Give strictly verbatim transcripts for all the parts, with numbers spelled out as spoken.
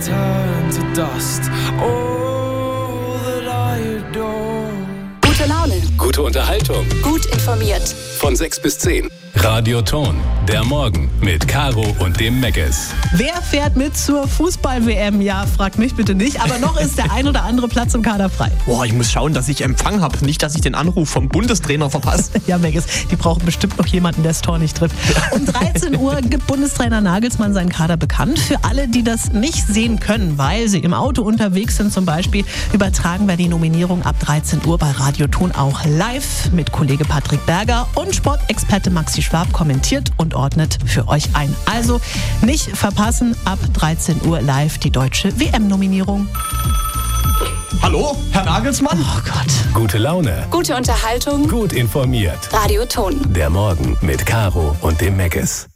turn to dust. All that I adore. Gute Laune. Gute Unterhaltung. Gut informiert. Von sechs bis zehn. Radio Ton. Der Morgen mit Caro und dem Meckes. Wer fährt mit zur Fußball-W M? Ja, fragt mich bitte nicht. Aber noch ist der ein oder andere Platz im Kader frei. Boah, ich muss schauen, dass ich Empfang habe. Nicht, dass ich den Anruf vom Bundestrainer verpasse. Ja, Meckes, die brauchen bestimmt noch jemanden, der das Tor nicht trifft. Um dreizehn Uhr gibt Bundestrainer Nagelsmann seinen Kader bekannt. Für alle, die das nicht sehen können, weil sie im Auto unterwegs sind zum Beispiel, übertragen wir die Nominierung ab dreizehn Uhr bei Radio Ton auch live mit Kollege Patrick Berger und Sportexperte Maxi Schwab kommentiert und ordnet für euch ein. Also nicht verpassen, ab dreizehn Uhr live die deutsche W M-Nominierung. Hallo, Herr Nagelsmann? Oh Gott. Gute Laune. Gute Unterhaltung. Gut informiert. Radio Ton. Der Morgen mit Caro und dem Meckes.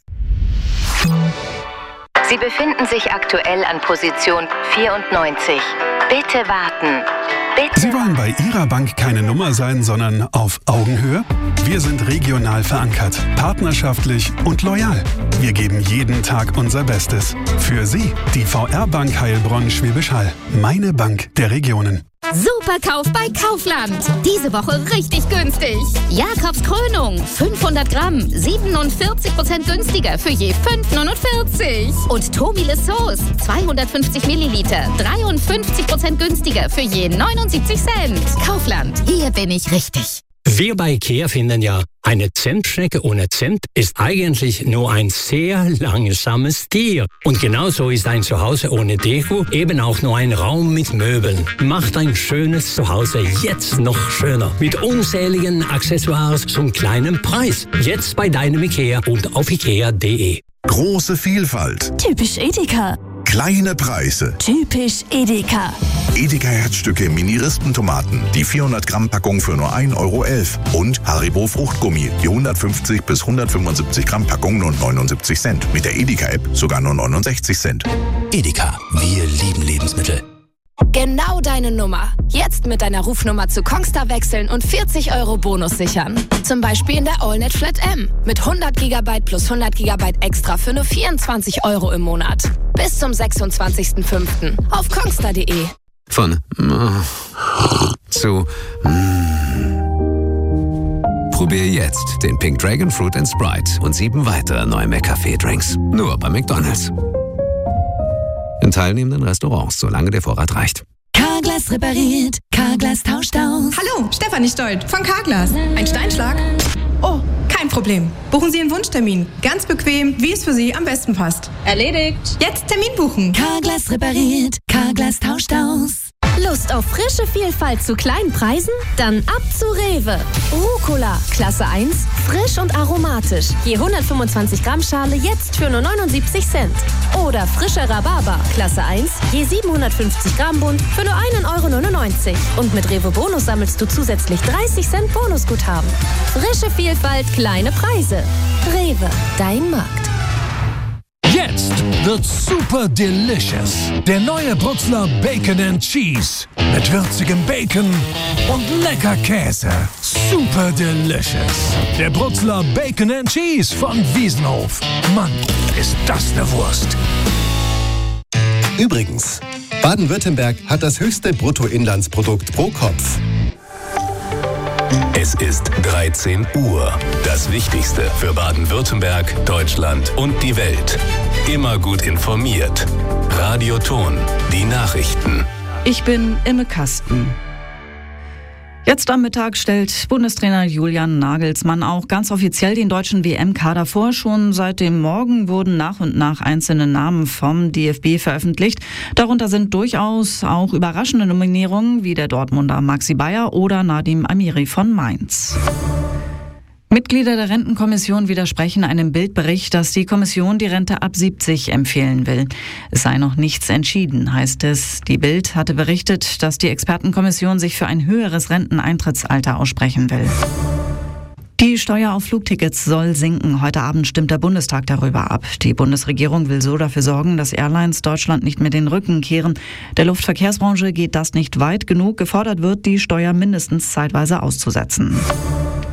Sie befinden sich aktuell an Position vierundneunzig. Bitte warten. Bitte. Sie wollen bei Ihrer Bank keine Nummer sein, sondern auf Augenhöhe? Wir sind regional verankert, partnerschaftlich und loyal. Wir geben jeden Tag unser Bestes. Für Sie, die V R-Bank Heilbronn-Schwäbisch Hall. Meine Bank der Regionen. Superkauf bei Kaufland. Diese Woche richtig günstig. Jakobs Krönung, fünfhundert Gramm, siebenundvierzig Prozent günstiger für je fünf neunundvierzig. Und Tomile Sauce, zweihundertfünfzig Milliliter, dreiundfünfzig Prozent günstiger für je neunundsiebzig Cent. Kaufland, hier bin ich richtig. Wir bei IKEA finden ja, eine Zentschnecke ohne Zimt ist eigentlich nur ein sehr langsames Tier. Und genauso ist ein Zuhause ohne Deko eben auch nur ein Raum mit Möbeln. Macht ein schönes Zuhause jetzt noch schöner. Mit unzähligen Accessoires zum kleinen Preis. Jetzt bei deinem IKEA und auf ikea punkt de. Große Vielfalt. Typisch Edeka. Kleine Preise. Typisch Edeka. Edeka Herzstücke Mini-Rispentomaten. Die vierhundert Gramm Packung für nur ein Euro elf. Und Haribo Fruchtgummi. Die hundertfünfzig bis hundertfünfundsiebzig Gramm Packung nur neunundsiebzig Cent. Mit der Edeka-App sogar nur neunundsechzig Cent. Edeka. Wir lieben Lebensmittel. Genau deine Nummer. Jetzt mit deiner Rufnummer zu Kongstar wechseln und vierzig Euro Bonus sichern. Zum Beispiel in der AllNet Flat M. Mit hundert Gigabyte plus hundert Gigabyte extra für nur vierundzwanzig Euro im Monat. Bis zum sechsundzwanzigsten fünften auf kongstar punkt de. Von zu Probier jetzt den Pink Dragon Fruit and Sprite und sieben weitere neue McCafé-Drinks. Nur bei McDonald's. In teilnehmenden Restaurants, solange der Vorrat reicht. Carglass repariert, Carglass tauscht aus. Hallo, Stefanie Stolt von Carglass. Ein Steinschlag? Oh, kein Problem. Buchen Sie einen Wunschtermin. Ganz bequem, wie es für Sie am besten passt. Erledigt. Jetzt Termin buchen. Carglass repariert, Carglass tauscht aus. Lust auf frische Vielfalt zu kleinen Preisen? Dann ab zu Rewe. Rucola, Klasse eins, frisch und aromatisch. Je hundertfünfundzwanzig Gramm Schale jetzt für nur neunundsiebzig Cent. Oder frischer Rhabarber, Klasse eins, je siebenhundertfünfzig Gramm Bund für nur ein Euro neunundneunzig. Und mit Rewe Bonus sammelst du zusätzlich dreißig Cent Bonusguthaben. Frische Vielfalt, kleine Preise. Rewe, dein Markt. Jetzt wird super delicious. Der neue Brutzler Bacon and Cheese. Mit würzigem Bacon und lecker Käse. Super delicious. Der Brutzler Bacon and Cheese von Wiesenhof. Mann, ist das eine Wurst. Übrigens, Baden-Württemberg hat das höchste Bruttoinlandsprodukt pro Kopf. Es ist dreizehn Uhr. Das Wichtigste für Baden-Württemberg, Deutschland und die Welt. Immer gut informiert. Radio Ton. Die Nachrichten. Ich bin Imme Kasten. Jetzt am Mittag stellt Bundestrainer Julian Nagelsmann auch ganz offiziell den deutschen W M-Kader vor. Schon seit dem Morgen wurden nach und nach einzelne Namen vom D F B veröffentlicht. Darunter sind durchaus auch überraschende Nominierungen wie der Dortmunder Maxi Bayer oder Nadim Amiri von Mainz. Mitglieder der Rentenkommission widersprechen einem Bildbericht, dass die Kommission die Rente ab siebzig empfehlen will. Es sei noch nichts entschieden, heißt es. Die Bild hatte berichtet, dass die Expertenkommission sich für ein höheres Renteneintrittsalter aussprechen will. Die Steuer auf Flugtickets soll sinken. Heute Abend stimmt der Bundestag darüber ab. Die Bundesregierung will so dafür sorgen, dass Airlines Deutschland nicht mehr den Rücken kehren. Der Luftverkehrsbranche geht das nicht weit genug. Gefordert wird, die Steuer mindestens zeitweise auszusetzen.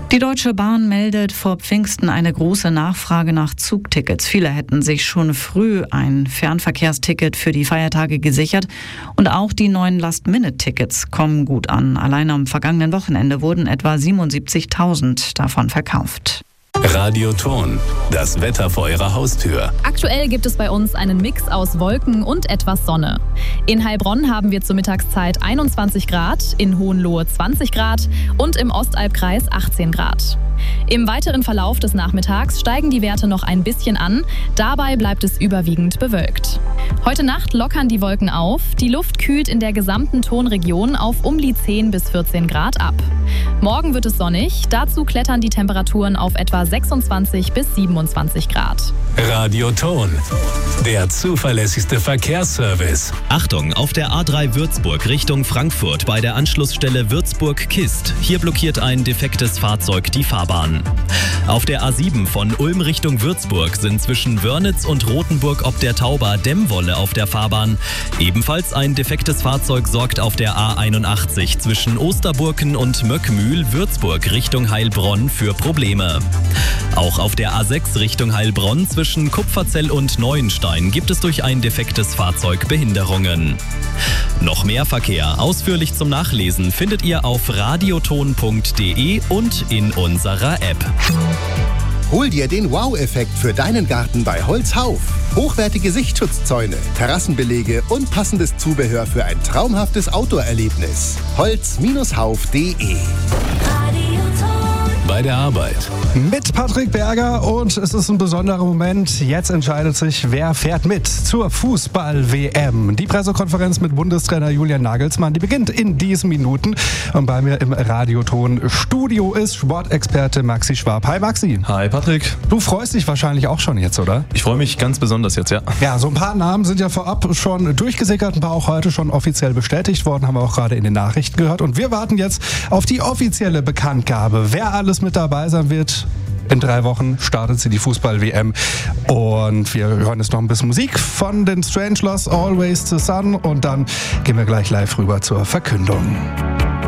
Die Deutsche Bahn meldet vor Pfingsten eine große Nachfrage nach Zugtickets. Viele hätten sich schon früh ein Fernverkehrsticket für die Feiertage gesichert. Und auch die neuen Last-Minute-Tickets kommen gut an. Allein am vergangenen Wochenende wurden etwa siebenundsiebzigtausend davon verkauft. Radioton, das Wetter vor Ihrer Haustür. Aktuell gibt es bei uns einen Mix aus Wolken und etwas Sonne. In Heilbronn haben wir zur Mittagszeit einundzwanzig Grad, in Hohenlohe zwanzig Grad und im Ostalbkreis achtzehn Grad. Im weiteren Verlauf des Nachmittags steigen die Werte noch ein bisschen an, dabei bleibt es überwiegend bewölkt. Heute Nacht lockern die Wolken auf, die Luft kühlt in der gesamten Tonregion auf um die zehn bis vierzehn Grad ab. Morgen wird es sonnig, dazu klettern die Temperaturen auf etwa sechsundzwanzig bis siebenundzwanzig Grad. Radioton, der zuverlässigste Verkehrsservice. Achtung, auf der A drei Würzburg Richtung Frankfurt bei der Anschlussstelle Würzburg-Kist. Hier blockiert ein defektes Fahrzeug die Fahrbahn. Auf der A sieben von Ulm Richtung Würzburg sind zwischen Wörnitz und Rothenburg ob der Tauber Dämmwolle auf der Fahrbahn. Ebenfalls ein defektes Fahrzeug sorgt auf der A einundachtzig zwischen Osterburken und Möckmühl Würzburg Richtung Heilbronn für Probleme. Auch auf der A sechs Richtung Heilbronn zwischen Kupferzell und Neuenstein gibt es durch ein defektes Fahrzeug Behinderungen. Noch mehr Verkehr ausführlich zum Nachlesen findet ihr auf radioton punkt de und in unserer App. Hol dir den Wow-Effekt für deinen Garten bei Holzhauf. Hochwertige Sichtschutzzäune, Terrassenbelege und passendes Zubehör für ein traumhaftes Outdoor-Erlebnis. holz Hauf punkt de. Bei der Arbeit. Mit Patrick Berger und es ist ein besonderer Moment. Jetzt entscheidet sich, wer fährt mit zur Fußball-W M. Die Pressekonferenz mit Bundestrainer Julian Nagelsmann, die beginnt in diesen Minuten. Und bei mir im Radioton-Studio ist Sportexperte Maxi Schwab. Hi Maxi. Hi Patrick. Du freust dich wahrscheinlich auch schon jetzt, oder? Ich freue mich ganz besonders jetzt, ja. Ja, so ein paar Namen sind ja vorab schon durchgesickert, ein paar auch heute schon offiziell bestätigt worden, haben wir auch gerade in den Nachrichten gehört. Und wir warten jetzt auf die offizielle Bekanntgabe, wer alles mit dabei sein wird. In drei Wochen startet sie die Fußball-W M und wir hören jetzt noch ein bisschen Musik von den Strangelers, Always the Sun, und dann gehen wir gleich live rüber zur Verkündung.